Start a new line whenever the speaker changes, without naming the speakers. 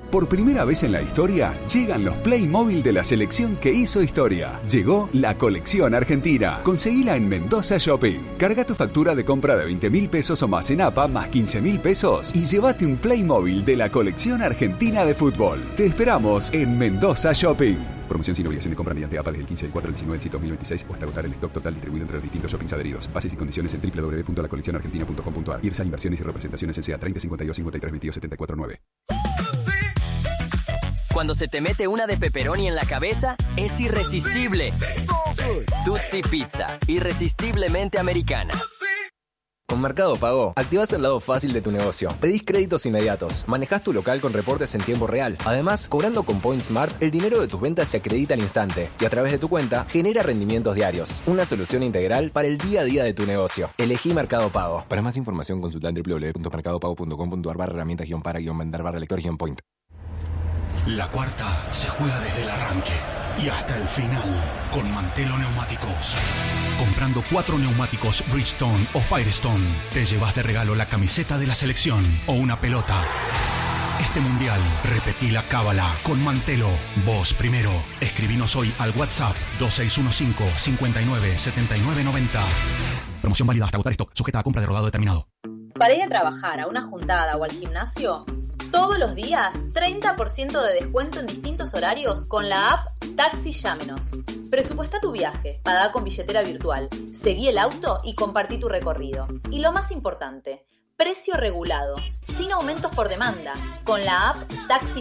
Por primera vez en la historia, llegan los Playmobil de la selección que hizo historia. Llegó la colección argentina. Conseguila en Mendoza Shopping. Carga tu factura de compra de 20.000 pesos o más en APA más 15.000 pesos y llévate un Playmobil de la colección argentina de fútbol. Te esperamos en Mendoza Shopping. Promoción sin obligación de compra mediante APA desde el 15 del 4 al 19 del 7 2026 o hasta agotar el stock total distribuido entre los distintos shoppings adheridos. Bases y condiciones en www.lacoleccionargentina.com.ar. IRSA Inversiones y Representaciones S.A. 30 52 53 22 74 9.
Cuando se te mete una de pepperoni en la cabeza, es irresistible. Tutsi Pizza, irresistiblemente americana.
Con Mercado Pago, activás el lado fácil de tu negocio. Pedís créditos inmediatos, manejás tu local con reportes en tiempo real. Además, cobrando con Point Smart, el dinero de tus ventas se acredita al instante y a través de tu cuenta genera rendimientos diarios. Una solución integral para el día a día de tu negocio. Elegí Mercado Pago. Para más información, consulta en www.mercadopago.com.ar/herramientas-para-vender-lector-point.
La cuarta se juega desde el arranque y hasta el final con Mantelo Neumáticos. Comprando 4 neumáticos Bridgestone o Firestone, te llevas de regalo la camiseta de la selección o una pelota. Este mundial, repetí la cábala con Mantelo. Vos primero. Escribinos hoy al WhatsApp 2615 59 79 90. Promoción válida hasta agotar stock, sujeta a compra de rodado determinado.
Para ir a trabajar, a una juntada o al gimnasio, todos los días 30% de descuento en distintos horarios con la app Taxi Llámenos. Presupuesta tu viaje, pagá con billetera virtual, seguí el auto y compartí tu recorrido. Y lo más importante, precio regulado, sin aumentos por demanda, con la app Taxi